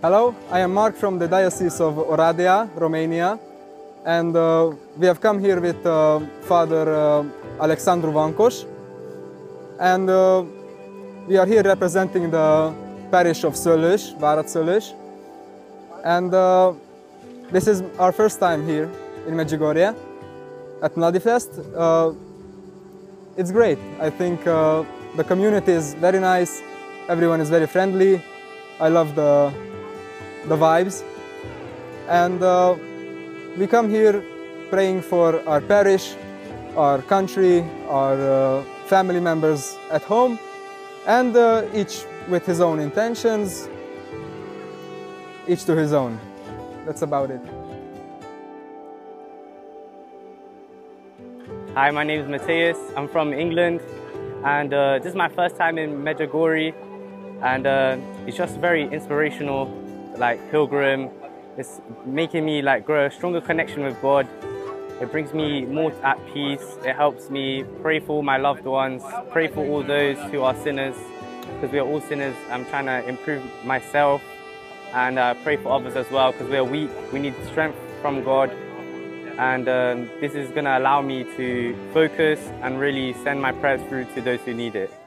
Hello, I am Mark from the Diocese of Oradea, Romania, and we have come here with Father Alexandru Vancos, and we are here representing the parish of Szöllős, Várad Szöllős, and this is our first time here in Medjugorje at Mladifest. It's great. I think the community is very nice, everyone is very friendly. I love the vibes, and we come here praying for our parish, our country, our family members at home, and each with his own intentions, each to his own. That's about it. Hi, my name is Matthias. I'm from England, and this is my first time in Medjugorje, and it's just very inspirational, like pilgrim. It's making me grow a stronger connection with God. It brings me more at peace. It helps me pray for all my loved ones, pray for all those who are sinners, because we are all sinners. I'm trying to improve myself and pray for others as well, because we are weak. We need strength from God. And this is going to allow me to focus and really send my prayers through to those who need it.